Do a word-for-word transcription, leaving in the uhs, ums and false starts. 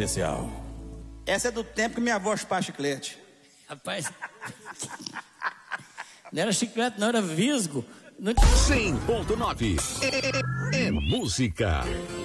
especial. Essa é do tempo que minha avó chupava chiclete. Rapaz, não era chiclete, não, era visgo. Não... cem ponto nove é música.